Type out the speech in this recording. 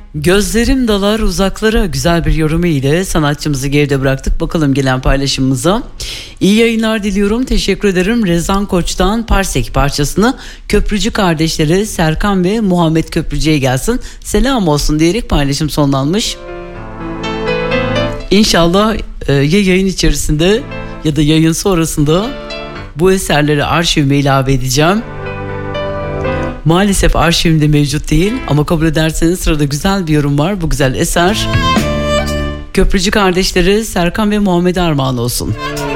Gözlerim dalar uzaklara güzel bir yorumu ile sanatçımızı geride bıraktık. Bakalım gelen paylaşımımıza. İyi yayınlar diliyorum. Teşekkür ederim. Rezan Koç'tan Parsek parçasını Köprücü kardeşleri Serkan ve Muhammed Köprücü'ye gelsin. Selam olsun diyerek paylaşım sonlanmış. İnşallah ya yayın içerisinde ya da yayın sonrasında bu eserleri arşivime ilave edeceğim. Maalesef arşivimde mevcut değil ama kabul ederseniz sırada güzel bir yorum var. Bu güzel eser Köprücü kardeşleri Serkan ve Muhammed armağan olsun.